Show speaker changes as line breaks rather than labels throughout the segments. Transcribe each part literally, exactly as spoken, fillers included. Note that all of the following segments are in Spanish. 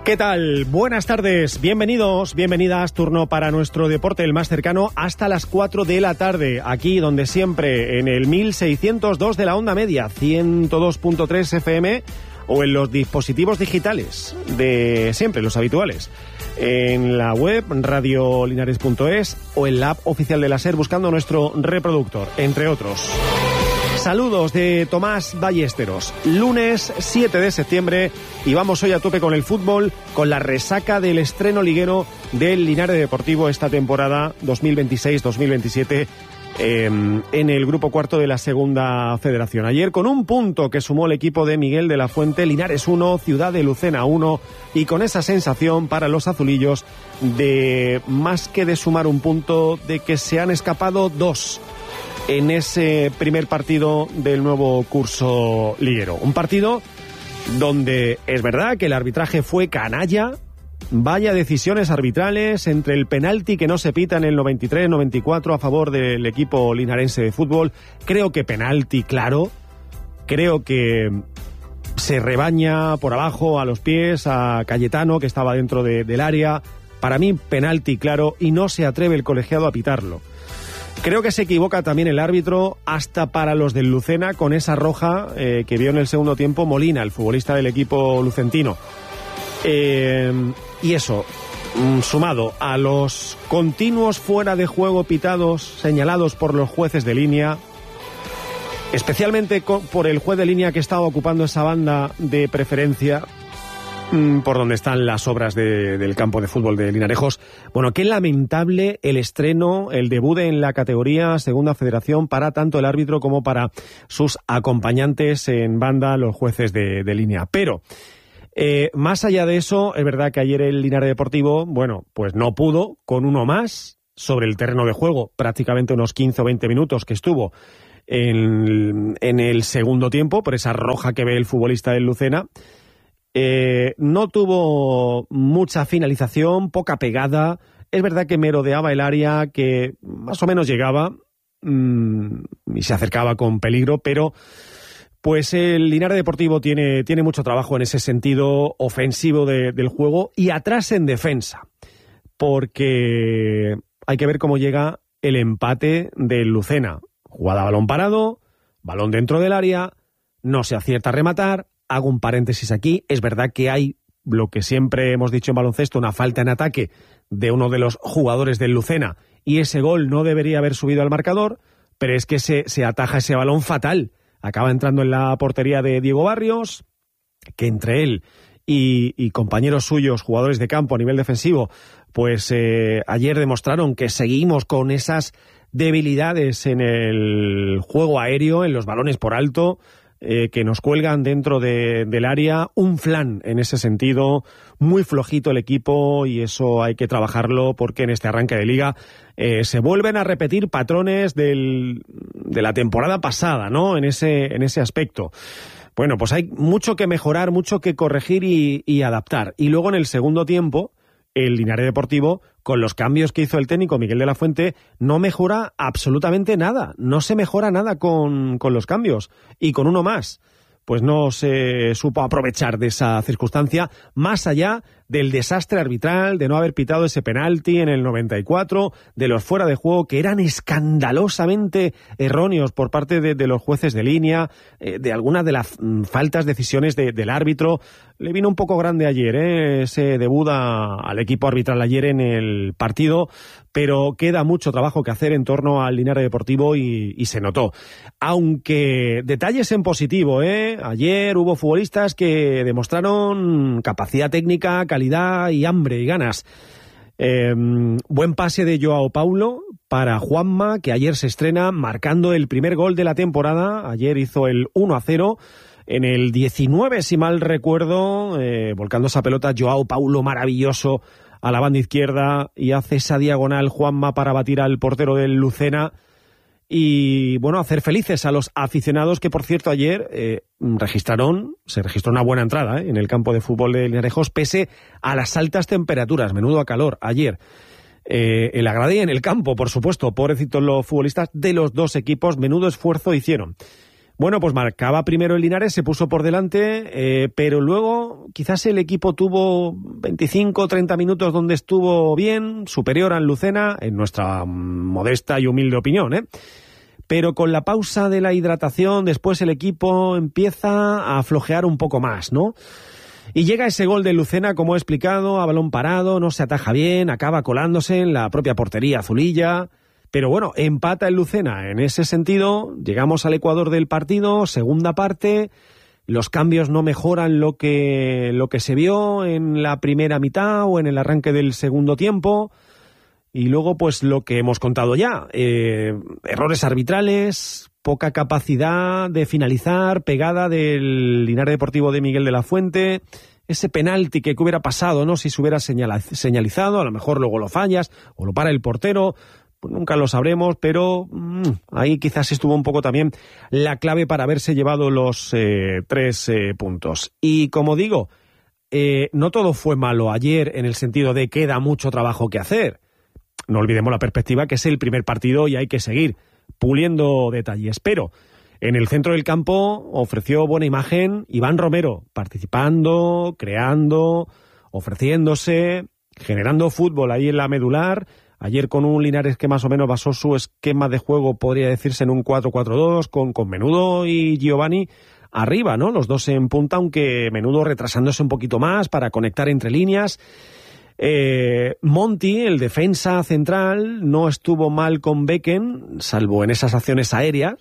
¿Qué tal? Buenas tardes, bienvenidos, bienvenidas, turno para nuestro deporte, el más cercano, hasta las cuatro de la tarde, aquí donde siempre, en el mil seiscientos dos de la onda media, ciento dos punto tres F M, o en los dispositivos digitales de siempre, los habituales, en la web radiolinares punto es o en la app oficial de la SER buscando nuestro reproductor, entre otros. Saludos de Tomás Ballesteros, lunes siete de septiembre, y vamos hoy a tope con el fútbol, con la resaca del estreno liguero del Linares Deportivo esta temporada dos mil veintiséis dos mil veintisiete eh, en el grupo cuarto de la segunda federación. Ayer con un punto que sumó el equipo de Miguel de la Fuente, Linares uno, Ciudad de Lucena uno, y con esa sensación para los azulillos de más que de sumar un punto, de que se han escapado dos en ese primer partido del nuevo curso liguero. Un partido donde es verdad que el arbitraje fue canalla, vaya decisiones arbitrales, entre el penalti que no se pita en el noventa y tres noventa y cuatro a favor del equipo linarense de fútbol, creo que penalti claro, creo que se rebaña por abajo a los pies a Cayetano, que estaba dentro de, del área, para mí penalti claro, y no se atreve el colegiado a pitarlo. Creo que se equivoca también el árbitro, hasta para los del Lucena, con esa roja eh, que vio en el segundo tiempo Molina, el futbolista del equipo lucentino. Eh, y eso, sumado a los continuos fuera de juego pitados, señalados por los jueces de línea, especialmente por el juez de línea que estaba ocupando esa banda de preferencia, por donde están las obras de, del campo de fútbol de Linarejos. Bueno, qué lamentable el estreno, el debut en la categoría Segunda Federación para tanto el árbitro como para sus acompañantes en banda, los jueces de, de línea. Pero, eh, más allá de eso, es verdad que ayer el Linares Deportivo, bueno, pues no pudo, con uno más sobre el terreno de juego, prácticamente unos quince o veinte minutos que estuvo en, en el segundo tiempo, por esa roja que ve el futbolista del Lucena. Eh, no tuvo mucha finalización, poca pegada. Es verdad que merodeaba el área, que más o menos llegaba mmm, y se acercaba con peligro, pero pues el Linares Deportivo tiene, tiene mucho trabajo en ese sentido ofensivo de, del juego, y atrás en defensa, porque hay que ver cómo llega el empate del Lucena. Jugada a balón parado, balón dentro del área, no se acierta a rematar. Hago un paréntesis aquí, es verdad que hay lo que siempre hemos dicho en baloncesto, una falta en ataque de uno de los jugadores del Lucena, y ese gol no debería haber subido al marcador, pero es que se, se ataja ese balón fatal. Acaba entrando en la portería de Diego Barrios, que entre él y, y compañeros suyos, jugadores de campo a nivel defensivo, pues eh, ayer demostraron que seguimos con esas debilidades en el juego aéreo, en los balones por alto, Eh, que nos cuelgan dentro de, del área. Un flan en ese sentido, muy flojito el equipo, y eso hay que trabajarlo, porque en este arranque de liga eh, se vuelven a repetir patrones del, de la temporada pasada, ¿no? En ese, en ese aspecto. Bueno, pues hay mucho que mejorar, mucho que corregir y, y adaptar. Y luego en el segundo tiempo, el Linares Deportivo, con los cambios que hizo el técnico Miguel de la Fuente, no mejora absolutamente nada. No se mejora nada con, con los cambios. Y con uno más, pues no se supo aprovechar de esa circunstancia, más allá del desastre arbitral, de no haber pitado ese penalti en el noventa y cuatro, de los fuera de juego que eran escandalosamente erróneos por parte de, de los jueces de línea, eh, de algunas de las mm, faltas decisiones de, del árbitro. Le vino un poco grande ayer, ¿eh? ese debut a, al equipo arbitral ayer en el partido, pero queda mucho trabajo que hacer en torno al Linares Deportivo, y, y se notó. Aunque detalles en positivo, ¿eh? Ayer hubo futbolistas que demostraron capacidad técnica, calidad y hambre y ganas. Eh, buen pase de Joao Paulo para Juanma, que ayer se estrena marcando el primer gol de la temporada. Ayer hizo el uno a cero. En el diecinueve, si mal recuerdo, eh, volcando esa pelota, Joao Paulo maravilloso a la banda izquierda, y hace esa diagonal Juanma para batir al portero del Lucena y, bueno, hacer felices a los aficionados, que, por cierto, ayer eh, registraron, se registró una buena entrada eh, en el campo de fútbol de Linarejos, pese a las altas temperaturas, menudo a calor ayer. Eh, en la grada y en el campo, por supuesto, pobrecitos los futbolistas de los dos equipos, menudo esfuerzo hicieron. Bueno, pues marcaba primero el Linares, se puso por delante, eh, pero luego quizás el equipo tuvo veinticinco o treinta minutos donde estuvo bien, superior al Lucena, en nuestra modesta y humilde opinión, ¿eh? Pero con la pausa de la hidratación, después el equipo empieza a flojear un poco más, ¿no? Y llega ese gol de Lucena, como he explicado, a balón parado, no se ataja bien, acaba colándose en la propia portería azulilla. Pero bueno, empata el Lucena. En ese sentido, llegamos al ecuador del partido, segunda parte, los cambios no mejoran lo que, lo que se vio en la primera mitad o en el arranque del segundo tiempo. Y luego, pues lo que hemos contado ya, eh, errores arbitrales, poca capacidad de finalizar, pegada del Linares Deportivo de Miguel de la Fuente, ese penalti que hubiera pasado, ¿no? Si se hubiera señala, señalizado, a lo mejor luego lo fallas o lo para el portero. Pues nunca lo sabremos, pero mmm, ahí quizás estuvo un poco también la clave para haberse llevado los eh, tres eh, puntos. Y como digo, eh, no todo fue malo ayer en el sentido de queda mucho trabajo que hacer. No olvidemos la perspectiva que es el primer partido y hay que seguir puliendo detalles. Pero en el centro del campo ofreció buena imagen Iván Romero, participando, creando, ofreciéndose, generando fútbol ahí en la medular. Ayer con un Linares que más o menos basó su esquema de juego, podría decirse, en un cuatro cuatro dos, con, con Menudo y Giovanni arriba, ¿no? Los dos en punta, aunque Menudo retrasándose un poquito más para conectar entre líneas. Eh, Monti, el defensa central, no estuvo mal con Becken, salvo en esas acciones aéreas,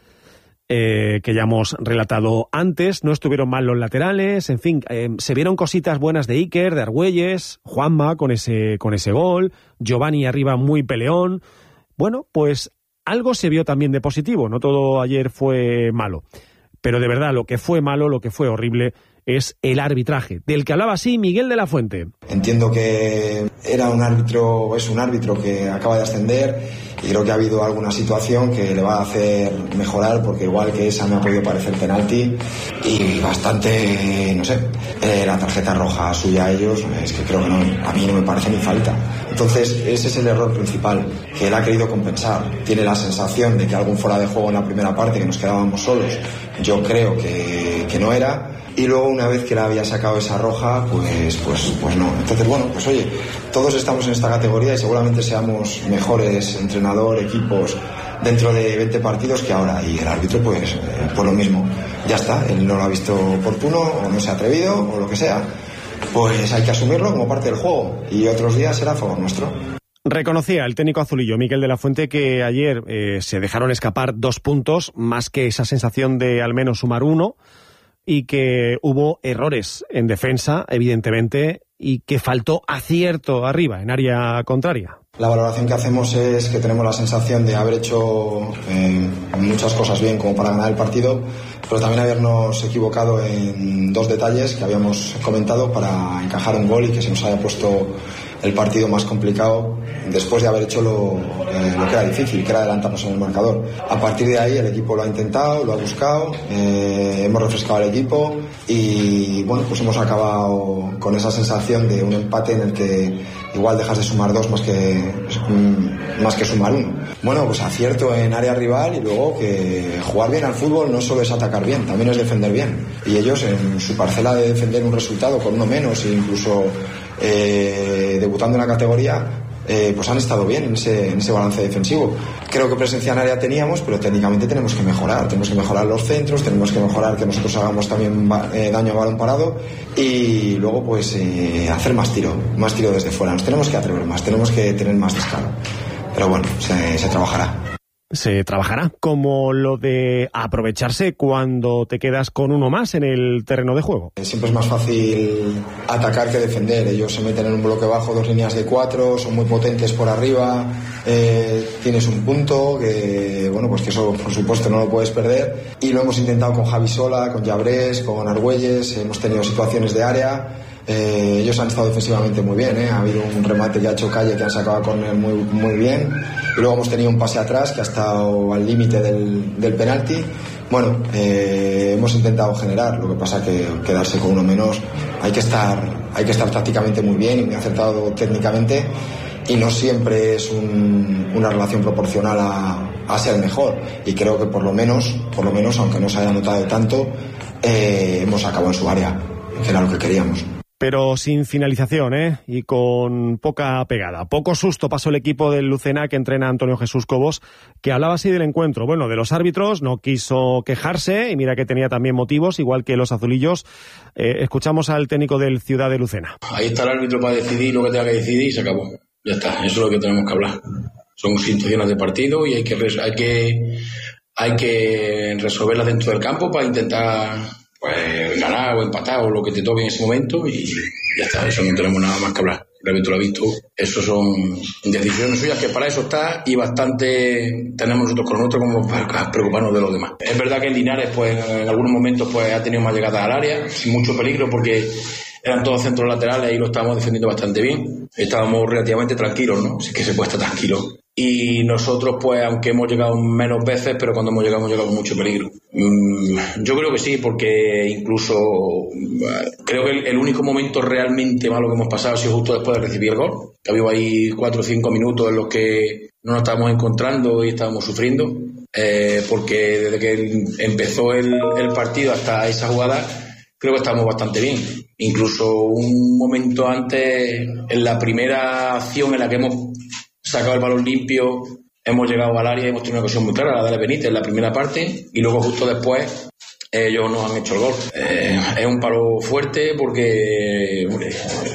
eh, que ya hemos relatado antes. No estuvieron mal los laterales, en fin, eh, se vieron cositas buenas de Iker, de Argüelles, Juanma con ese, con ese gol, Giovanni arriba muy peleón. Bueno, pues algo se vio también de positivo, no todo ayer fue malo. Pero de verdad, lo que fue malo, lo que fue horrible, es el arbitraje, del que hablaba así Miguel de la Fuente.
Entiendo que era un árbitro, es un árbitro que acaba de ascender y creo que ha habido alguna situación que le va a hacer mejorar, porque igual que esa me ha podido parecer penalti y bastante, no sé, eh, la tarjeta roja suya a ellos, es que creo que no, a mí no me parece ni falta. Entonces ese es el error principal, que él ha querido compensar. Tiene la sensación de que algún fuera de juego en la primera parte, que nos quedábamos solos, yo creo que, que no era. Y luego, una vez que la había sacado esa roja, pues, pues, pues no. Entonces, bueno, pues oye, todos estamos en esta categoría y seguramente seamos mejores entrenador, equipos dentro de veinte partidos que ahora. Y el árbitro, pues, eh, por lo mismo, ya está. Él no lo ha visto oportuno o no se ha atrevido o lo que sea. Pues hay que asumirlo como parte del juego y otros días será a favor nuestro.
Reconocía el técnico azulillo, Miguel de la Fuente, que ayer eh, se dejaron escapar dos puntos, más que esa sensación de al menos sumar uno, y que hubo errores en defensa, evidentemente, y que faltó acierto arriba, en área contraria.
La valoración que hacemos es que tenemos la sensación de haber hecho eh, muchas cosas bien como para ganar el partido, pero también habernos equivocado en dos detalles que habíamos comentado para encajar un gol y que se nos haya puesto el partido más complicado después de haber hecho lo, eh, lo que era difícil, que era adelantarnos en el marcador. A partir de ahí el equipo lo ha intentado, lo ha buscado, eh, hemos refrescado al equipo y bueno, pues hemos acabado con esa sensación de un empate en el que igual dejas de sumar dos más que, más que sumar uno. Bueno, pues acierto en área rival y luego que jugar bien al fútbol no solo es atacar bien, también es defender bien. Y ellos en su parcela de defender un resultado con uno menos e incluso eh, debutando en la categoría, eh, pues han estado bien en ese, en ese balance defensivo. Creo que presencia en área teníamos, pero técnicamente tenemos que mejorar. Tenemos que mejorar los centros, tenemos que mejorar que nosotros hagamos también eh, daño a balón parado y luego pues eh, hacer más tiro, más tiro desde fuera. Nos tenemos que atrever más, tenemos que tener más descaro. Pero bueno, se, se trabajará.
Se trabajará, como lo de aprovecharse cuando te quedas con uno más en el terreno de juego.
Siempre es más fácil atacar que defender. Ellos se meten en un bloque bajo, dos líneas de cuatro, son muy potentes por arriba, eh, tienes un punto que, bueno, pues que eso por supuesto no lo puedes perder. Y lo hemos intentado con Javi Sola, con Llabrés, con Argüelles, hemos tenido situaciones de área. Eh, ellos han estado defensivamente muy bien, ¿eh? Ha habido un remate ya hecho calle que han sacado a córner muy, muy bien y luego hemos tenido un pase atrás que ha estado al límite del, del penalti. Bueno, eh, hemos intentado generar, lo que pasa que quedarse con uno menos, hay que estar, hay que estar tácticamente muy bien y muy acertado técnicamente y no siempre es un, una relación proporcional a, a ser mejor, y creo que por lo menos, por lo menos aunque no se haya notado tanto, eh, hemos acabado en su área, que era lo que queríamos.
Pero sin finalización, ¿eh? Y con poca pegada. Poco susto pasó el equipo del Lucena que entrena Antonio Jesús Cobos, que hablaba así del encuentro. Bueno, de los árbitros, no quiso quejarse, y mira que tenía también motivos, igual que los azulillos. Eh, escuchamos al técnico del Ciudad de Lucena.
Ahí está el árbitro para decidir lo que tenga que decidir y se acabó. Ya está, eso es lo que tenemos que hablar. Son situaciones de partido y hay que, hay que, hay que resolverlas dentro del campo para intentar... pues ganar o empatar o lo que te toque en ese momento, y ya está, eso no tenemos nada más que hablar. El árbitro lo ha visto, eso son decisiones suyas, que para eso está, y bastante tenemos nosotros con nosotros como para preocuparnos de los demás. Es verdad que en Linares pues en algunos momentos pues ha tenido más llegadas al área, sin mucho peligro, porque eran todos centros laterales y lo estábamos defendiendo bastante bien. Estábamos relativamente tranquilos, ¿no? Así que se puede estar tranquilo. Y nosotros, pues, aunque hemos llegado menos veces, pero cuando hemos llegado, hemos llegado con mucho peligro. Mm, yo creo que sí, porque incluso creo que el, el único momento realmente malo que hemos pasado ha sido justo después de recibir el gol. Que había ahí cuatro o cinco minutos en los que no nos estábamos encontrando y estábamos sufriendo. Eh, porque desde que empezó el, el partido hasta esa jugada, creo que estamos bastante bien. Incluso un momento antes, en la primera acción en la que hemos sacado el balón limpio, hemos llegado al área y hemos tenido una ocasión muy clara, la de Benítez en la primera parte, y luego justo después ellos nos han hecho el gol. Eh, es un palo fuerte porque hombre,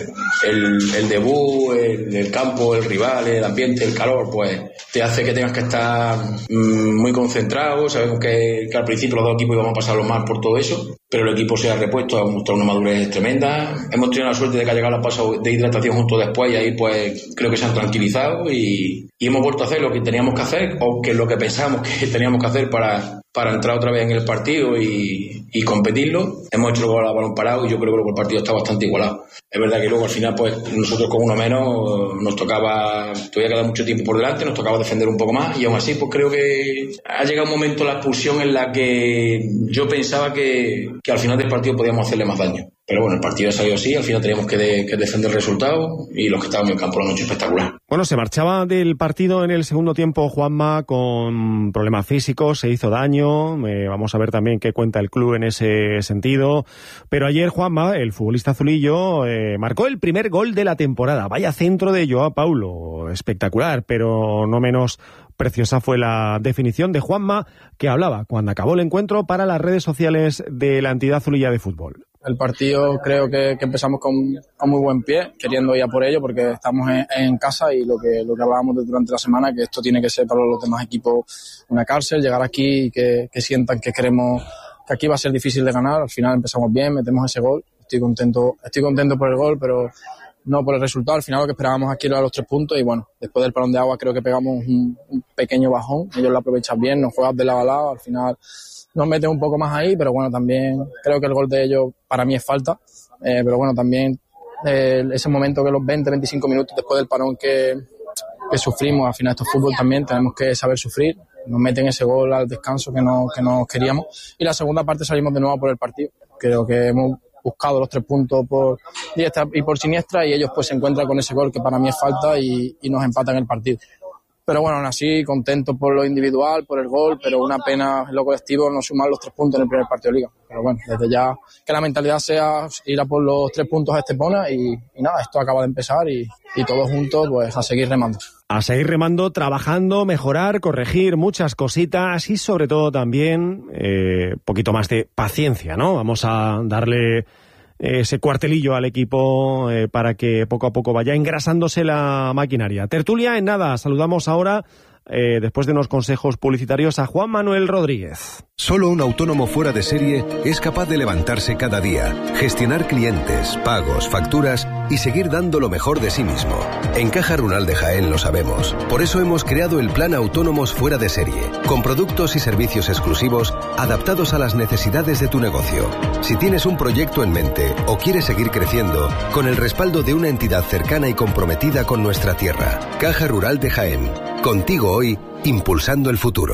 el, el debut, el, el campo, el rival, el ambiente, el calor, pues te hace que tengas que estar mmm, muy concentrado. Sabemos que, que al principio los dos equipos íbamos a pasarlo mal por todo eso, pero el equipo se ha repuesto, ha mostrado una madurez tremenda. Hemos tenido la suerte de que ha llegado la pausa de hidratación justo después, y ahí pues creo que se han tranquilizado y, y hemos vuelto a hacer lo que teníamos que hacer, o que lo que pensábamos que teníamos que hacer para, para entrar otra vez en el partido y, y competirlo. Hemos hecho luego el balón parado y yo creo que el partido está bastante igualado. Es verdad que luego al final pues nosotros con uno menos nos tocaba, todavía queda mucho tiempo por delante, nos tocaba defender un poco más, y aún así pues creo que ha llegado un momento la expulsión en la que yo pensaba que, que al final del partido podíamos hacerle más daño. Pero bueno, el partido ha salido así, al final teníamos que, de, que defender el resultado, y los que estaban en el campo la noche espectacular.
Bueno, se marchaba del partido en el segundo tiempo Juanma con problemas físicos, se hizo daño, eh, vamos a ver también qué cuenta el club en ese sentido. Pero ayer Juanma, el futbolista azulillo, eh, marcó el primer gol de la temporada. Vaya centro de Joao Paulo, espectacular, pero no menos preciosa fue la definición de Juanma, que hablaba cuando acabó el encuentro para las redes sociales de la entidad azulilla de fútbol.
El partido creo que, que empezamos con, con muy buen pie, queriendo ir a por ello, porque estamos en, en casa, y lo que, lo que hablábamos de durante la semana, que esto tiene que ser para los demás equipos una cárcel, llegar aquí y que, que sientan que queremos, que aquí va a ser difícil de ganar. Al final empezamos bien, metemos ese gol, estoy contento, estoy contento por el gol, pero no por el resultado. Al final lo que esperábamos aquí era los tres puntos, y bueno, después del parón de agua creo que pegamos un, un pequeño bajón, ellos lo aprovechan bien, nos juegan de lado a lado, al final nos meten un poco más ahí, pero bueno, también creo que el gol de ellos para mí es falta, eh, pero bueno, también eh, ese momento que los veinte, veinticinco minutos después del parón que, que sufrimos, al final esto es fútbol también, tenemos que saber sufrir, nos meten ese gol al descanso que no, que no queríamos, y la segunda parte salimos de nuevo por el partido. Creo que hemos buscado los tres puntos por diestra y por siniestra, y ellos pues se encuentran con ese gol que para mí es falta, y, y nos empatan el partido. Pero bueno, aún así, contento por lo individual, por el gol, pero una pena en lo colectivo no sumar los tres puntos en el primer partido de Liga. Pero bueno, desde ya que la mentalidad sea ir a por los tres puntos a Estepona, y, y nada, esto acaba de empezar, y, y todos juntos pues a seguir remando.
A seguir remando, trabajando, mejorar, corregir muchas cositas, y sobre todo también eh, poquito más de paciencia, ¿no? Vamos a darle ese cuartelillo al equipo eh, para que poco a poco vaya engrasándose la maquinaria. Tertulia en nada. Saludamos ahora, eh, después de unos consejos publicitarios, a Juan Manuel Rodríguez.
Solo un autónomo fuera de serie es capaz de levantarse cada día, gestionar clientes, pagos, facturas y seguir dando lo mejor de sí mismo. En Caja Rural de Jaén lo sabemos. Por eso hemos creado el Plan Autónomos Fuera de Serie, con productos y servicios exclusivos adaptados a las necesidades de tu negocio. Si tienes un proyecto en mente o quieres seguir creciendo, con el respaldo de una entidad cercana y comprometida con nuestra tierra. Caja Rural de Jaén. Contigo hoy, impulsando el futuro.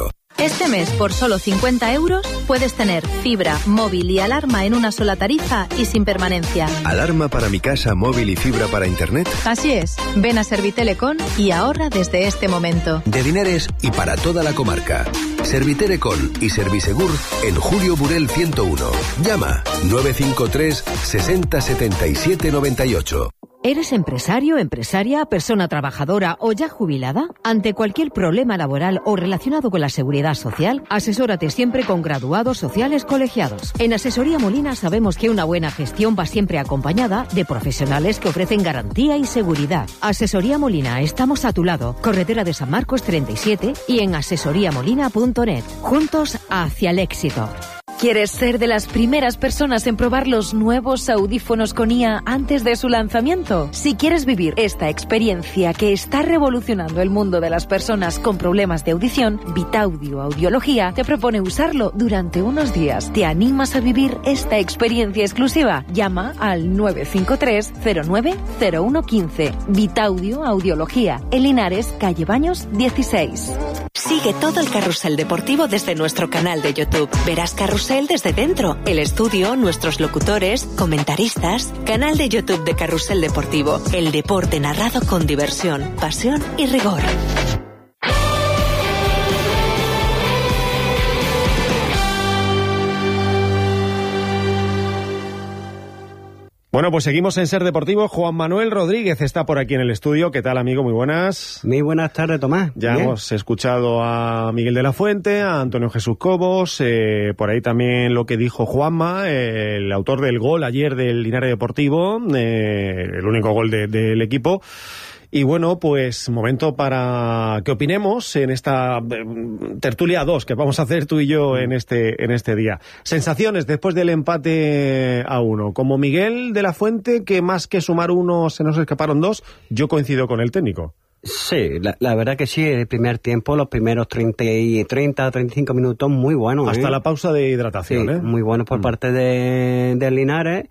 Este mes, por solo cincuenta euros, puedes tener fibra, móvil y alarma en una sola tarifa y sin permanencia.
Alarma para mi casa, móvil y fibra para internet.
Así es. Ven a Servitelecom y ahorra desde este momento.
De Linares y para toda la comarca. Servitelecom y Servisegur en Julio Burel ciento uno. Llama nueve cinco tres sesenta setenta y siete noventa y ocho.
¿Eres empresario, empresaria, persona trabajadora o ya jubilada? Ante cualquier problema laboral o relacionado con la seguridad social, asesórate siempre con graduados sociales colegiados. En Asesoría Molina sabemos que una buena gestión va siempre acompañada de profesionales que ofrecen garantía y seguridad. Asesoría Molina, estamos a tu lado. Carretera de San Marcos treinta y siete y en asesoría molina punto net. Juntos hacia el éxito.
¿Quieres ser de las primeras personas en probar los nuevos audífonos con I A antes de su lanzamiento? Si quieres vivir esta experiencia que está revolucionando el mundo de las personas con problemas de audición, Vitaudio Audiología te propone usarlo durante unos días. ¿Te animas a vivir esta experiencia exclusiva? Llama al nueve cinco tres cero nueve cero uno uno cinco. Vitaudio Audiología, en Linares, calle Baños dieciséis.
Sigue todo el carrusel deportivo desde nuestro canal de YouTube. Verás carrusel desde dentro, el estudio, nuestros locutores, comentaristas. Canal de YouTube de Carrusel Deportivo. El deporte narrado con diversión, pasión y rigor.
Bueno, pues seguimos en Ser Deportivo. Juan Manuel Rodríguez está por aquí en el estudio. ¿Qué tal, amigo? Muy buenas.
Muy buenas tardes, Tomás.
Ya
Bien.
hemos escuchado a Miguel de la Fuente, a Antonio Jesús Cobos, eh, por ahí también lo que dijo Juanma, eh, el autor del gol ayer del Linares Deportivo, eh, el único gol de, del equipo. Y bueno, pues momento para que opinemos en esta eh, tertulia dos que vamos a hacer tú y yo en este en este día. Sensaciones después del empate a uno. Como Miguel de la Fuente, que más que sumar uno se nos escaparon dos, yo coincido con el técnico.
Sí, la, la verdad que sí, el primer tiempo, los primeros treinta, treinta, treinta y cinco minutos, muy buenos.
Hasta
¿eh?
la pausa de hidratación,
sí,
¿eh?
Muy buenos por mm. parte de, de Linares.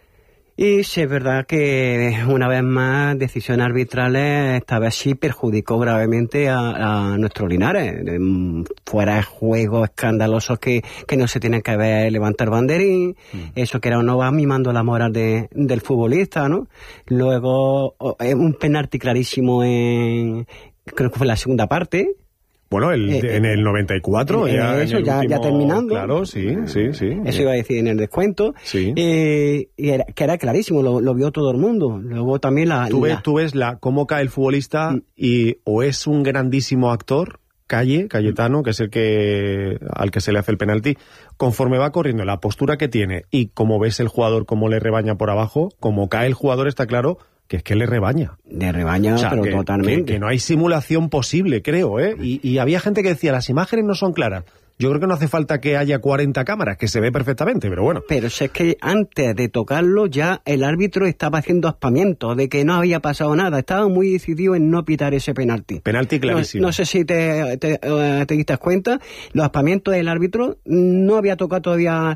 Y sí, es verdad que una vez más, decisiones arbitrales, esta vez sí perjudicó gravemente a, a nuestro Linares. Fuera de juego escandalosos que, que no se tienen que ver levantar banderín, mm. eso que era no va mimando la moral de, del futbolista, ¿no? Luego, un penalti clarísimo en, creo que fue la segunda parte.
Bueno, el, eh, en el noventa y cuatro,
eh,
ya,
eso,
en el
ya,
último,
ya terminando.
Claro, sí, sí, sí.
Eso iba a decir en el descuento.
Sí.
Eh, y era, que era clarísimo, lo, lo vio todo el mundo. Luego también la...
Tú ves,
la...
tú ves la, cómo cae el futbolista mm. y o es un grandísimo actor, Calle, Cayetano, que es el que al que se le hace el penalti, conforme va corriendo, la postura que tiene y como ves el jugador, cómo le rebaña por abajo, como cae el jugador, está claro que es que le rebaña.
Le rebaña, o sea, pero
que,
totalmente.
Que, que no hay simulación posible, creo, ¿eh? Y, y había gente que decía, las imágenes no son claras. Yo creo que no hace falta que haya cuarenta cámaras, que se ve perfectamente, pero bueno.
Pero si es que antes de tocarlo ya el árbitro estaba haciendo aspamientos de que no había pasado nada. Estaba muy decidido en no pitar ese penalti.
Penalti clarísimo.
No, no sé si te, te, te diste cuenta, los aspamientos del árbitro no había tocado todavía,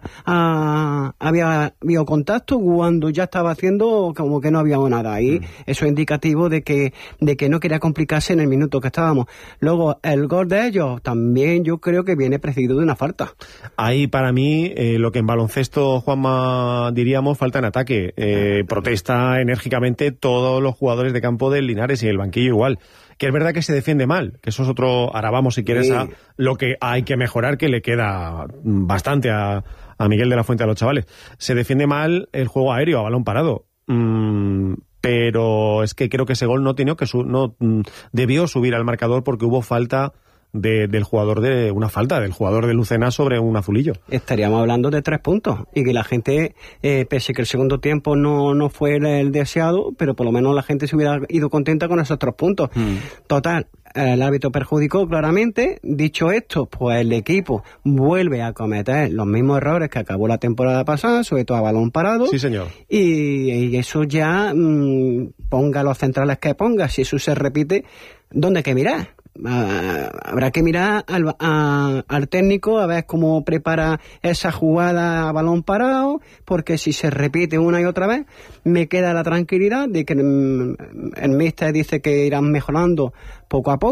a, había habido contacto cuando ya estaba haciendo como que no había nada. Y mm. eso es indicativo de que, de que no quería complicarse en el minuto que estábamos. Luego, el gol de ellos también yo creo que viene de una falta.
Ahí para mí eh, lo que en baloncesto, Juanma, diríamos falta en ataque. Eh, protesta enérgicamente todos los jugadores de campo del Linares y el banquillo igual. Que es verdad que se defiende mal, que eso es otro, ahora vamos si quieres sí. a lo que hay que mejorar, que le queda bastante a, a Miguel de la Fuente, a los chavales. Se defiende mal el juego aéreo a balón parado. Mm, pero es que creo que ese gol no tenía que su, no mm, debió subir al marcador porque hubo falta De, del jugador de una falta del jugador de Lucena sobre un azulillo.
Estaríamos hablando de tres puntos y que la gente, eh, pese que el segundo tiempo no, no fue el deseado, pero por lo menos la gente se hubiera ido contenta con esos tres puntos. Mm. Total, el árbitro perjudicó claramente. Dicho esto, pues el equipo vuelve a cometer los mismos errores que acabó la temporada pasada, sobre todo a balón parado.
Sí, señor.
Y, y eso ya, mmm, ponga los centrales que ponga, si eso se repite, ¿dónde hay que mirar? Uh, habrá que mirar al, a, al técnico a ver cómo prepara esa jugada a balón parado, porque si se repite una y otra vez me queda la tranquilidad de que mm, el míster dice que irán mejorando poco a poco.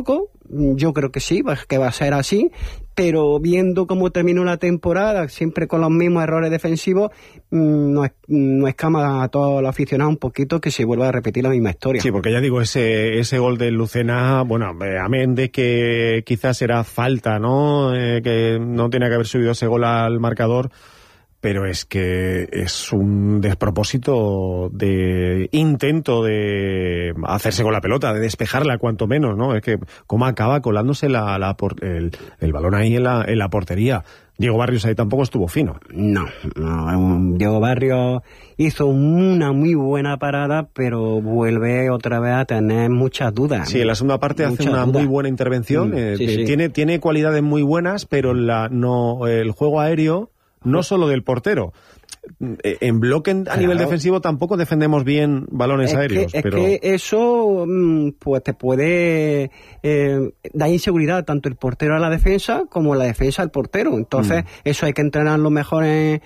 yo creo que sí, que va a ser así, pero viendo cómo terminó la temporada, siempre con los mismos errores defensivos, no, es, no escama a todos los aficionados un poquito que se vuelva a repetir la misma historia.
Sí, porque ya digo, ese ese gol del Lucena, bueno, amén de que quizás era falta, ¿no? Eh, que no tenía que haber subido ese gol al marcador, pero es que es un despropósito de intento de hacerse con la pelota, de despejarla cuanto menos, ¿no? Es que cómo acaba colándose la, la por, el, el balón ahí en la, en la portería. Diego Barrios ahí tampoco estuvo fino.
No, no, Diego Barrios hizo una muy buena parada, pero vuelve otra vez a tener muchas dudas.
Sí, en la segunda parte hace una dudas. muy buena intervención. Mm, eh, sí, sí. Tiene, tiene cualidades muy buenas, pero la, no, el juego aéreo, no solo del portero. En bloque a claro. nivel defensivo tampoco defendemos bien balones
es
aéreos.
Que,
pero...
Es que eso pues te puede eh, dar inseguridad tanto el portero a la defensa como la defensa al portero. Entonces mm. eso hay que entrenarlo mejor en...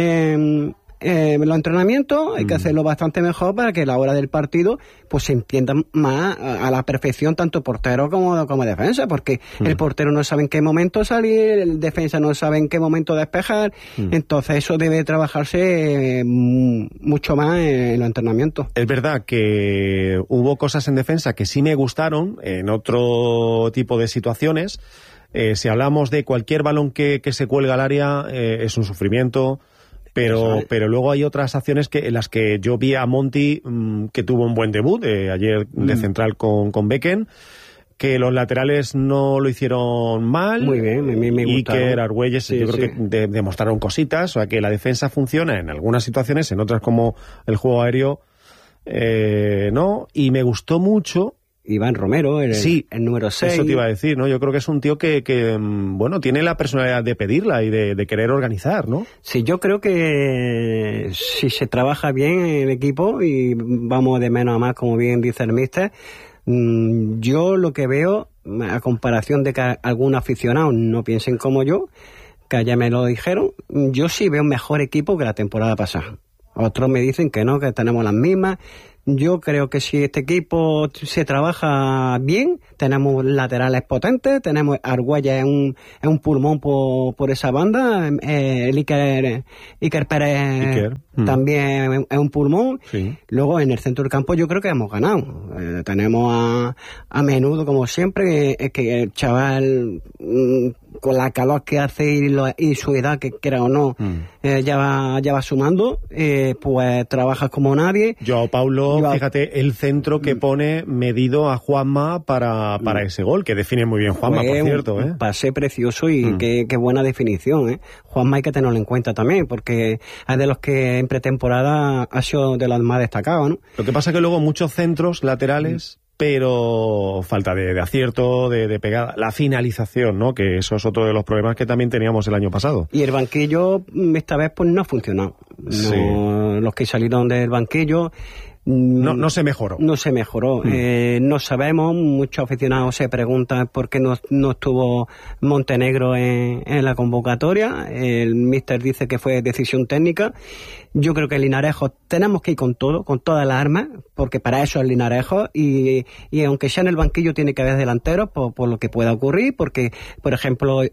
en Eh, los entrenamientos hay que hacerlo bastante mejor para que a la hora del partido pues se entienda más a, a la perfección tanto portero como, como defensa, porque mm. el portero no sabe en qué momento salir, el defensa no sabe en qué momento despejar, mm. entonces eso debe trabajarse eh, mucho más en los entrenamientos.
Es verdad que hubo cosas en defensa que sí me gustaron en otro tipo de situaciones. Eh, si hablamos de cualquier balón que, que se cuelga al área, eh, es un sufrimiento. Pero pero luego hay otras acciones que en las que yo vi a Monti mmm, que tuvo un buen debut eh, ayer mm. de central con, con Becken, que los laterales no lo hicieron mal.
Muy bien, me, me
y que Argüelles sí, yo creo sí. que de, demostraron cositas, o sea que la defensa funciona en algunas situaciones, en otras como el juego aéreo eh, no, y me gustó mucho
Iván Romero, el,
sí,
el número seis.
Eso te iba a decir, ¿no? Yo creo que es un tío que, que bueno, tiene la personalidad de pedirla y de, de querer organizar, ¿no?
Sí, yo creo que si se trabaja bien en el equipo y vamos de menos a más, como bien dice el míster, yo lo que veo, a comparación de que algunos aficionados no piensen como yo, que ya me lo dijeron, yo sí veo un mejor equipo que la temporada pasada. Otros me dicen que no, que tenemos las mismas. Yo creo que si este equipo se trabaja bien, tenemos laterales potentes, tenemos Argüelles es un, es un pulmón por, por esa banda, eh, el Iker, Iker Pérez Iker. también es un pulmón. Sí. Luego en el centro del campo yo creo que hemos ganado. Eh, tenemos a, a Menudo, como siempre, que, que el chaval mm, con la calor que hace y, lo, y su edad, que quiera o no, mm. eh, ya, va, ya va sumando, eh, pues trabaja como nadie.
Joao Paulo, Yo, fíjate, el centro que pone medido a Juanma para, para ese gol, que define muy bien Juanma, por cierto.
Un
¿eh?
pase precioso y mm. qué, qué buena definición. ¿eh? Juanma hay que tenerlo en cuenta también, porque es de los que en pretemporada ha sido de los más destacados, ¿no?
Lo que pasa es que luego muchos centros laterales... Mm. pero falta de, de acierto, de, de pegada, la finalización, ¿no? Que eso es otro de los problemas que también teníamos el año pasado.
Y el banquillo esta vez pues no ha funcionado. No, sí. Los que salieron del banquillo
no, no se mejoró.
No se mejoró. Mm. Eh, no sabemos, muchos aficionados se preguntan por qué no, no estuvo Montenegro en, en la convocatoria. El míster dice que fue decisión técnica. Yo creo que el Linarejo tenemos que ir con todo, con todas las armas, porque para eso es Linarejo, y, y aunque sea en el banquillo tiene que haber delanteros por, por lo que pueda ocurrir, porque, por ejemplo,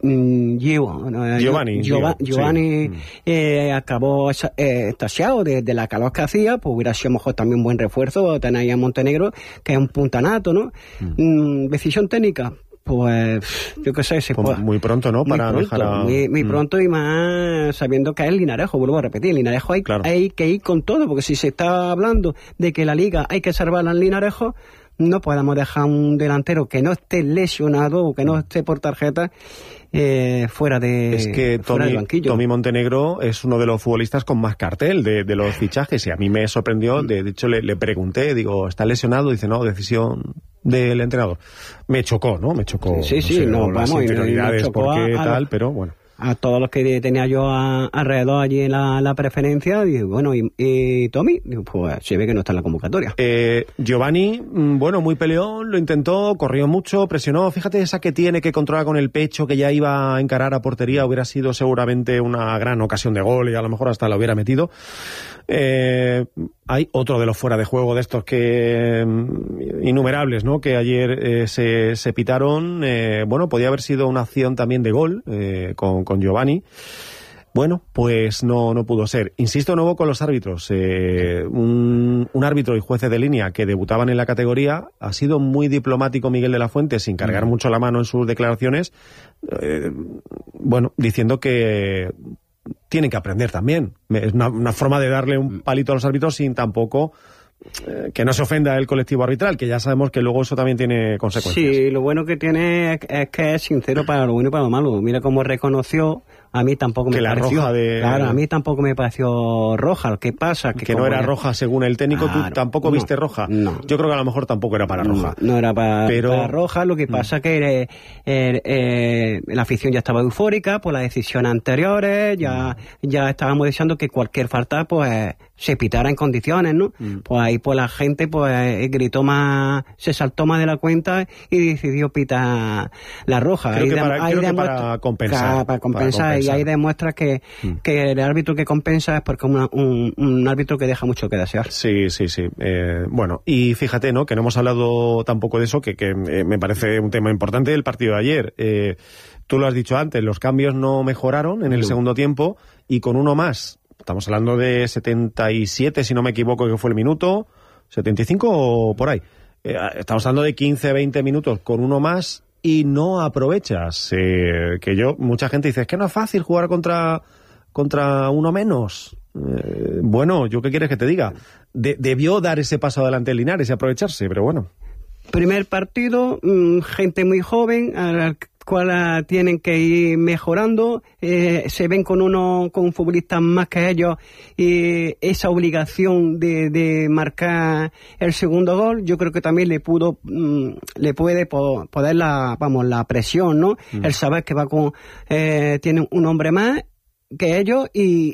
Gio,
Giovanni,
Giova, Giovanni sí. eh, acabó eh, estasiado de, de la calor que hacía, pues hubiera sido mejor también un buen refuerzo tener ahí a Montenegro, que es un puntanato, ¿no? Mm. Mm, decisión técnica. Pues yo qué sé, se
pues
puede.
Muy pronto, ¿no? Para
muy
pronto,
dejar a... muy, muy mm. pronto y más sabiendo que es el Linarejo, vuelvo a repetir, el Linarejo hay, claro. hay que ir con todo, porque si se está hablando de que la Liga hay que salvarla al Linarejo, no podemos dejar un delantero que no esté lesionado o que no esté por tarjeta eh, fuera de
es que
fuera
Tommy,
del banquillo.
Tommy Montenegro es uno de los futbolistas con más cartel de, de los fichajes, y a mí me sorprendió, de, de hecho le, le pregunté, digo, ¿está lesionado? Dice, no, decisión del entrenador. Me chocó, ¿no? Me chocó.
Sí, sí,
no, sé,
no,
no las
vamos,
interioridades,
chocó
por qué
a, a
tal,
la... pero
bueno.
A todos los que tenía yo a, alrededor allí en la, la preferencia, y bueno, y, y Tommy, pues se ve que no está en la convocatoria.
Eh, Giovanni, bueno, muy peleón, lo intentó, corrió mucho, presionó, fíjate esa que tiene que controlar con el pecho, que ya iba a encarar a portería, hubiera sido seguramente una gran ocasión de gol y a lo mejor hasta la hubiera metido. Eh, hay otro de los fuera de juego de estos que innumerables, ¿no? Que ayer eh, se, se pitaron. Eh, bueno, podía haber sido una acción también de gol eh, con, con Giovanni. Bueno, pues no, no pudo ser. Insisto de nuevo con los árbitros. Eh, un, un árbitro y jueces de línea que debutaban en la categoría ha sido muy diplomático Miguel de la Fuente, sin cargar mucho la mano en sus declaraciones, eh, bueno, diciendo que tienen que aprender también. Es una, una forma de darle un palito a los árbitros sin tampoco eh, que no se ofenda el colectivo arbitral, que ya sabemos que luego eso también tiene consecuencias.
Sí, lo bueno que tiene es, es que es sincero para lo bueno y para lo malo. Mira cómo reconoció. A mí tampoco me
que la
pareció
roja de...
Claro, a mí tampoco me pareció roja. ¿Qué pasa?
Que, que no era ya... roja según el técnico. Claro, ¿tú tampoco no, viste roja?
No.
Yo creo que a lo mejor tampoco era para roja.
No, no era para,
Pero...
para roja. Lo que pasa es que eh, eh, eh, la afición ya estaba eufórica por las decisiones anteriores. Ya, mm. ya estábamos deseando que cualquier falta pues se pitara en condiciones, ¿no? Mm. Pues ahí pues la gente pues gritó más, se saltó más de la cuenta y decidió pitar la roja.
Creo
ahí
que,
de,
para,
ahí
creo que
demuestra,
para compensar.
Para, para compensar. Para compensar. Y ahí demuestra que, mm. que el árbitro que compensa es porque una, un, un árbitro que deja mucho que desear.
Sí, sí, sí. Eh, bueno, y fíjate, ¿no? Que no hemos hablado tampoco de eso, que, que eh, me parece un tema importante del partido de ayer. Eh, tú lo has dicho antes, los cambios no mejoraron en el no. segundo tiempo y con uno más. Estamos hablando de setenta y siete, si no me equivoco, que fue el minuto, setenta y cinco o por ahí. Eh, estamos hablando de quince, veinte minutos con uno más y no aprovechas. Eh, que yo, mucha gente dice, es que no es fácil jugar contra, contra uno menos. Eh, bueno, ¿yo qué quieres que te diga? De, debió dar ese paso adelante el Linares y aprovecharse, pero bueno.
Primer partido, mmm, gente muy joven, a la cual tienen que ir mejorando, eh, se ven con uno con futbolistas más que ellos y esa obligación de, de marcar el segundo gol, yo creo que también le pudo mmm, le puede po poder la vamos la presión, ¿no? Mm. El saber que va con eh, tiene un hombre más que ellos y,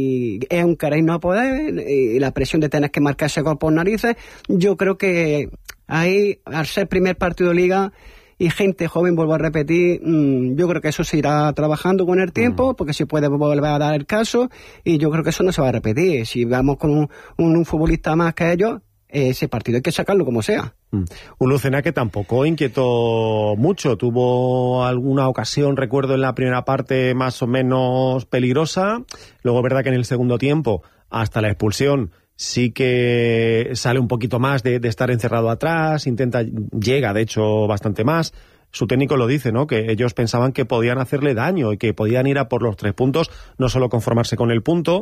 y es un querer no poder y la presión de tener que marcar ese gol por narices. Yo creo que ahí, al ser primer partido de liga y gente joven, vuelvo a repetir, mmm, yo creo que eso se irá trabajando con el tiempo, mm. porque se puede volver a dar el caso, y yo creo que eso no se va a repetir. Si vamos con un, un, un futbolista más que ellos, ese partido hay que sacarlo como sea.
Mm. Un Lucena que tampoco inquietó mucho, tuvo alguna ocasión, recuerdo, en la primera parte más o menos peligrosa, luego verdad que en el segundo tiempo, hasta la expulsión, sí que sale un poquito más de, de estar encerrado atrás, intenta, llega de hecho bastante más. Su técnico lo dice, ¿no? Que ellos pensaban que podían hacerle daño y que podían ir a por los tres puntos, no solo conformarse con el punto.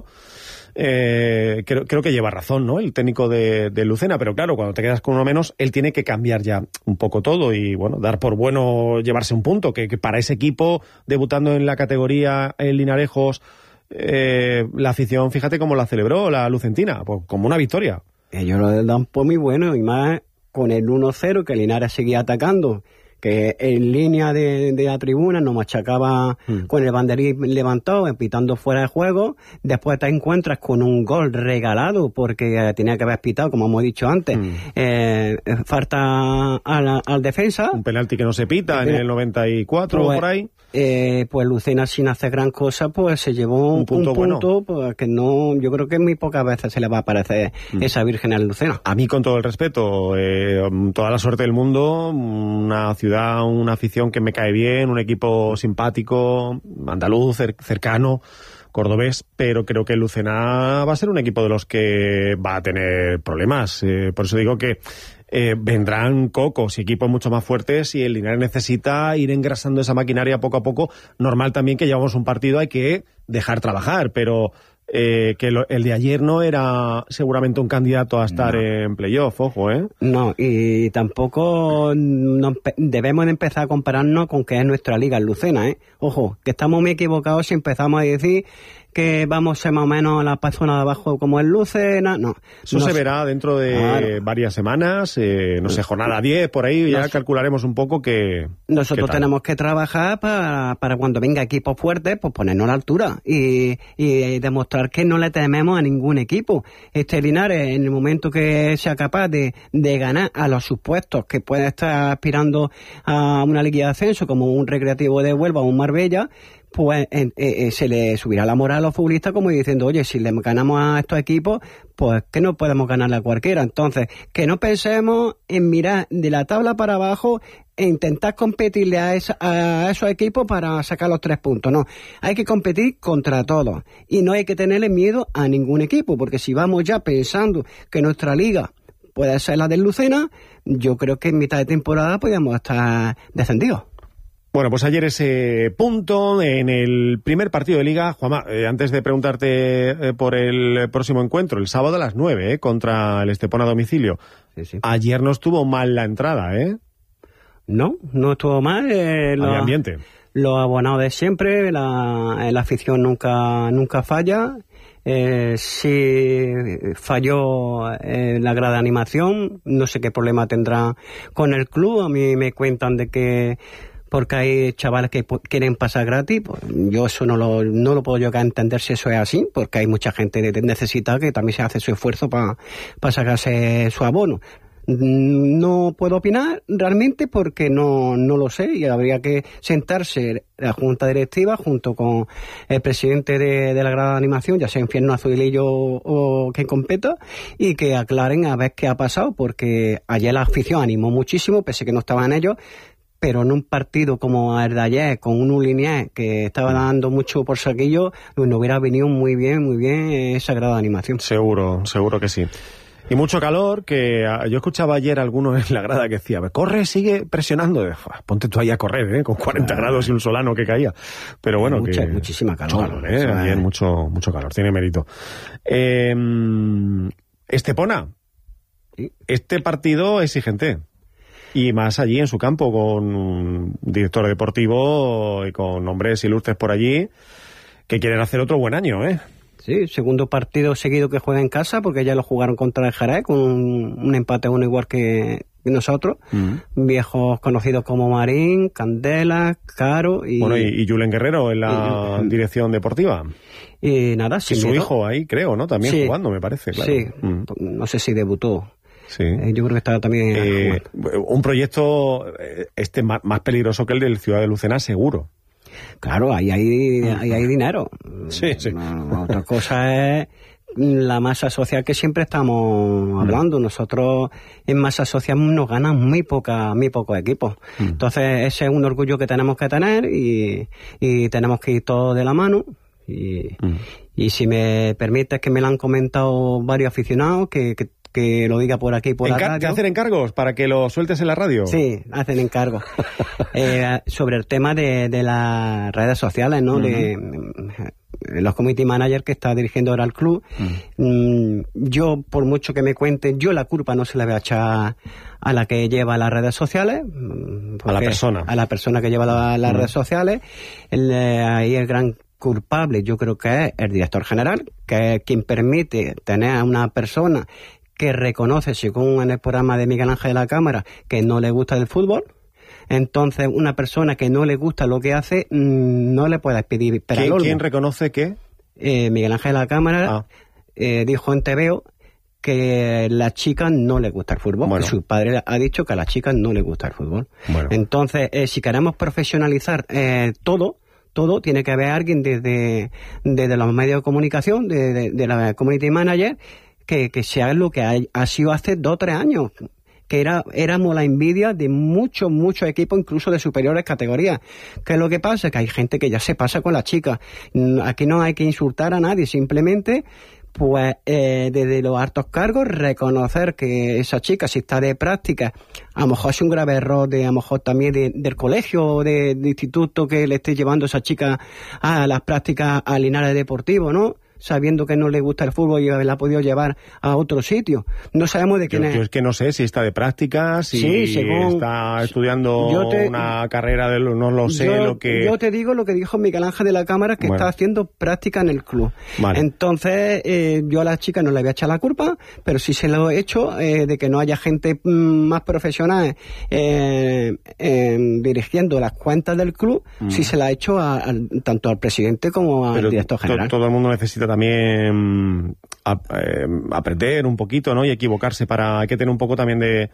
Eh, creo, creo que lleva razón, ¿no? El técnico de, de Lucena, pero claro, cuando te quedas con uno menos, él tiene que cambiar ya un poco todo y, bueno, dar por bueno llevarse un punto, que, que para ese equipo, debutando en la categoría en Linarejos, Eh, la afición, fíjate cómo la celebró la Lucentina, pues como una victoria.
Ellos lo dan por muy bueno y más con el uno cero que Linares seguía atacando, que en línea de, de la tribuna nos machacaba mm. con el banderín levantado, pitando fuera de juego. Después te encuentras con un gol regalado porque tenía que haber pitado, como hemos dicho antes. Mm. Eh, falta al, al defensa.
Un penalti que no se pita en el noventa y cuatro
pues,
por ahí.
Eh, pues Lucena, sin hacer gran cosa, pues se llevó un, un punto, un punto bueno. Pues que no, yo creo que muy pocas veces se le va a aparecer mm. esa Virgen a Lucena.
A mí, con todo el respeto, eh, toda la suerte del mundo, una ciudad, una afición que me cae bien, un equipo simpático, andaluz, cer cercano, cordobés, pero creo que Lucena va a ser un equipo de los que va a tener problemas. Eh, por eso digo que Eh, vendrán cocos y equipos mucho más fuertes y el Linares necesita ir engrasando esa maquinaria poco a poco. Normal también que llevamos un partido, hay que dejar trabajar, pero eh, que lo, el de ayer no era seguramente un candidato a estar no. en playoff, ojo, ¿eh?
No, y tampoco nos, debemos de empezar a compararnos con que es nuestra liga, el Lucena, ¿eh? Ojo, que estamos muy equivocados si empezamos a decir que vamos a ser más o menos la zona de abajo como el Lucena, no.
Eso
no
se
sé.
verá dentro de claro. varias semanas, eh, no sé, jornada diez, por ahí, ya Nos, calcularemos un poco que...
Nosotros tenemos que trabajar para, para cuando venga equipos fuertes, pues ponernos a la altura y, y demostrar que no le tememos a ningún equipo. Este Linares, en el momento que sea capaz de, de ganar a los supuestos que puede estar aspirando a una liga de ascenso, como un Recreativo de Huelva o un Marbella, pues eh, eh, se le subirá la moral a los futbolistas como diciendo, oye, si le ganamos a estos equipos, pues que no podemos ganarle a cualquiera. Entonces, que no pensemos en mirar de la tabla para abajo e intentar competirle a, esa, a esos equipos para sacar los tres puntos. No, hay que competir contra todos y no hay que tenerle miedo a ningún equipo, porque si vamos ya pensando que nuestra liga puede ser la del Lucena, yo creo que en mitad de temporada podríamos estar descendidos.
Bueno, pues ayer ese punto en el primer partido de Liga. Juanma, eh, antes de preguntarte eh, por el próximo encuentro, el sábado a las nueve, eh, contra el Estepona a domicilio. Sí, sí. Ayer no estuvo mal la entrada, ¿eh?
No, no estuvo mal. Eh,
el ambiente.
Lo abonado de siempre, la, la afición nunca, nunca falla. Eh, sí falló eh, la grada de animación, no sé qué problema tendrá con el club. A mí me cuentan de que porque hay chavales que quieren pasar gratis, pues yo eso no lo, no lo puedo llegar a entender si eso es así, porque hay mucha gente necesitada que también se hace su esfuerzo para pa sacarse su abono. No puedo opinar realmente porque no, no lo sé, y habría que sentarse la junta directiva junto con el presidente de, de la grada de animación, ya sea Infierno Azulillo o, o quien competa, y que aclaren a ver qué ha pasado, porque ayer la afición animó muchísimo, pese que no estaban ellos, pero en un partido como el de ayer, con un Liniers que estaba dando mucho por saquillo, no hubiera venido muy bien, muy bien esa grada de animación.
Seguro, seguro que sí. Y mucho calor, que yo escuchaba ayer a algunos en la grada que decía, corre, sigue presionando. Ponte tú ahí a correr, ¿eh? Con cuarenta claro. grados y un solano que caía. Pero bueno,
Mucha,
que...
muchísima calor.
Mucho calor, ¿eh? Ayer es... mucho, mucho calor, tiene mérito. Eh, Estepona, ¿sí? Este partido exigente. Y más allí en su campo, con un director deportivo y con hombres ilustres por allí, que quieren hacer otro buen año, ¿eh?
Sí, segundo partido seguido que juega en casa, porque ya lo jugaron contra el Jerez, con un, un empate uno igual que nosotros. Mm. Viejos conocidos como Marín, Candela, Caro y...
Bueno, y, y Julen Guerrero en la y, dirección deportiva.
Y nada, sí.
Y su hijo ahí, creo, ¿no? También sí, jugando, me parece, claro.
Sí,
mm.
no sé si debutó.
Sí.
Eh, yo creo que estaba también...
Eh, un proyecto este más, más peligroso que el del Ciudad de Lucena, seguro.
Claro, ahí hay, ahí hay dinero.
Sí, sí.
No, otra cosa es la masa social que siempre estamos hablando. Nosotros en masa social nos ganan muy poca, muy pocos equipos. Mm. Entonces ese es un orgullo que tenemos que tener y, y tenemos que ir todos de la mano. Y, mm. y si me permites, que me lo han comentado varios aficionados, que, que que lo diga por aquí, por
Encar-
la radio.
¿Te hacen encargos para que lo sueltes en la radio?
Sí, hacen encargos. eh, sobre el tema de, de las redes sociales, ¿no? Uh-huh. De, de los community managers que está dirigiendo ahora el club. Uh-huh. Mm, yo, por mucho que me cuenten, yo la culpa no se la voy a echar a la que lleva las redes sociales.
A la persona.
A la persona que lleva la, las uh-huh. redes sociales. El, eh, ahí el gran culpable, yo creo que es el director general, que es quien permite tener a una persona que reconoce, según en el programa de Miguel Ángel de la Cámara, que no le gusta el fútbol. Entonces, una persona que no le gusta lo que hace, no le puede pedir
¿Quién, ¿Quién reconoce qué?
Eh, Miguel Ángel de la Cámara ah. eh, dijo en T V O que a las chicas no les gusta el fútbol, bueno. que su padre ha dicho que a las chicas no les gusta el fútbol. Bueno. Entonces, eh, si queremos profesionalizar eh, todo, todo, tiene que haber alguien desde, desde los medios de comunicación, de, de, de la community manager, que, que sea lo que ha, ha sido hace dos o tres años, que era éramos la envidia de muchos, muchos equipos, incluso de superiores categorías. ¿Qué es lo que pasa? Que hay gente que ya se pasa con las chicas. Aquí no hay que insultar a nadie, simplemente, pues, eh, desde los altos cargos, reconocer que esa chica, si está de práctica, a lo mejor es un grave error de, a lo mejor también de, del colegio o de, de instituto que le esté llevando a esa chica a las prácticas a Linares Deportivo, ¿no? Sabiendo que no le gusta el fútbol y la ha podido llevar a otro sitio. No sabemos de quién
yo,
es.
Yo es que no sé si está de práctica, si
sí, según,
está estudiando te, una carrera de no lo sé
yo,
lo que...
Yo te digo lo que dijo Miguel Ángel de la Cámara, que bueno. está haciendo práctica en el club.
Vale.
Entonces, eh, yo a las chicas no le voy a echar la culpa, pero sí se lo he hecho eh, de que no haya gente mm, más profesional eh, eh, dirigiendo las cuentas del club, mm. sí se la he hecho a, a, tanto al presidente como al
pero
director general.
To, todo el mundo necesita también a, eh, aprender un poquito, ¿no? Y equivocarse para... Hay que tener un poco también de,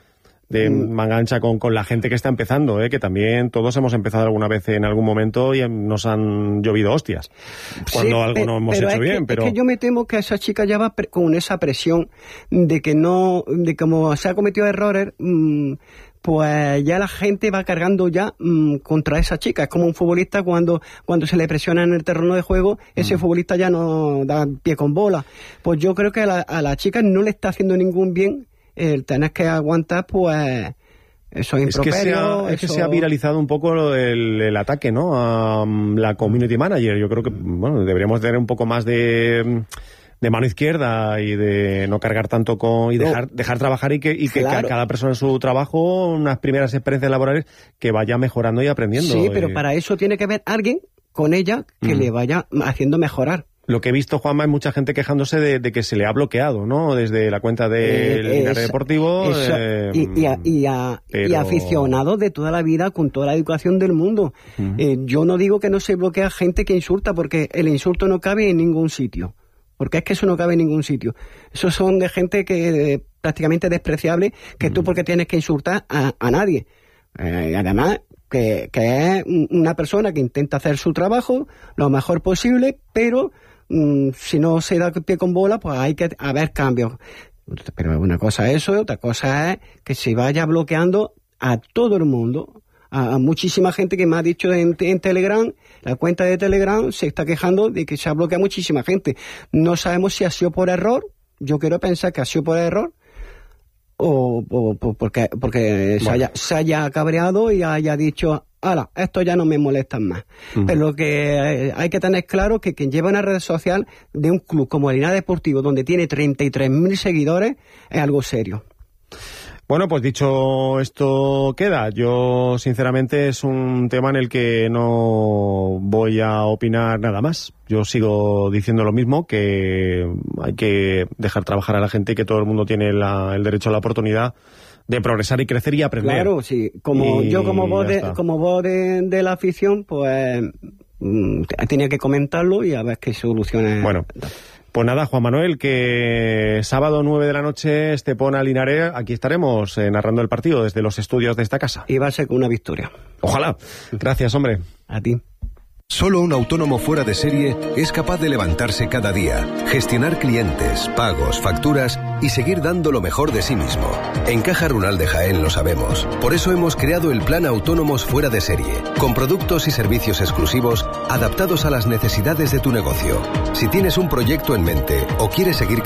de manga ancha con, con la gente que está empezando, ¿eh? Que también todos hemos empezado alguna vez en algún momento y nos han llovido hostias cuando
sí,
algo
pe-
no hemos
pero
hecho
es
bien.
Que,
pero
es que yo me temo que esa chica ya va pre- con esa presión de que no, de como se ha cometido errores, mmm, pues ya la gente va cargando ya mmm, contra esa chica. Es como un futbolista cuando, cuando se le presiona en el terreno de juego, ese mm. futbolista ya no da pie con bola. Pues yo creo que a la, a la chica no le está haciendo ningún bien el tener que aguantar, pues, esos improperios.
Es que se ha, es que
eso...
se ha viralizado un poco el, el ataque, ¿no?, a um, la community manager. Yo creo que, bueno, deberíamos tener un poco más de... de mano izquierda y de no cargar tanto con y dejar no. dejar trabajar y que y que claro. cada persona en su trabajo, unas primeras experiencias laborales, que vaya mejorando y aprendiendo.
Sí, pero
eh.
para eso tiene que haber alguien con ella que mm. le vaya haciendo mejorar.
Lo que he visto, Juanma, es mucha gente quejándose de, de que se le ha bloqueado, ¿no?, desde la cuenta del eh, Linares Deportivo.
Eh, y, y, a, y, a, pero... y aficionados de toda la vida, con toda la educación del mundo. Uh-huh. Eh, yo no digo que no se bloquea gente que insulta, porque el insulto no cabe en ningún sitio. Porque es que eso no cabe en ningún sitio. Esos son de gente que eh, prácticamente despreciable, que uh-huh. tú porque tienes que insultar a, a nadie. Eh, además, que, que es una persona que intenta hacer su trabajo lo mejor posible, pero mm, si no se da pie con bola, pues hay que haber cambios. Pero una cosa es eso, otra cosa es que se vaya bloqueando a todo el mundo. A, a muchísima gente que me ha dicho en, en Telegram, la cuenta de Telegram se está quejando de que se ha bloqueado muchísima gente. No sabemos si ha sido por error, yo quiero pensar que ha sido por error, o, o, o porque, porque bueno. se, haya, se haya cabreado y haya dicho, ala, esto ya no me molesta más. Uh-huh. Pero lo que hay que tener claro es que quien lleva una red social de un club como el Linares Deportivo, donde tiene treinta y tres mil seguidores, es algo serio.
Bueno, pues dicho esto queda. Yo, sinceramente, es un tema en el que no voy a opinar nada más. Yo sigo diciendo lo mismo, que hay que dejar trabajar a la gente y que todo el mundo tiene la, el derecho a la oportunidad de progresar y crecer y aprender.
Claro, sí. Como
y
yo como voz de, como voz de, de la afición, pues mmm, tenía que comentarlo y a ver qué soluciones.
Bueno. Pues nada, Juan Manuel, que sábado nueve de la noche, Estepona Linares, aquí estaremos eh, narrando el partido desde los estudios de esta casa.
Y va a ser con una victoria.
Ojalá. Gracias, hombre.
A ti.
Solo un autónomo fuera de serie es capaz de levantarse cada día, gestionar clientes, pagos, facturas y seguir dando lo mejor de sí mismo. En Caja Rural de Jaén lo sabemos. Por eso hemos creado el Plan Autónomos Fuera de Serie, con productos y servicios exclusivos adaptados a las necesidades de tu negocio. Si tienes un proyecto en mente o quieres seguir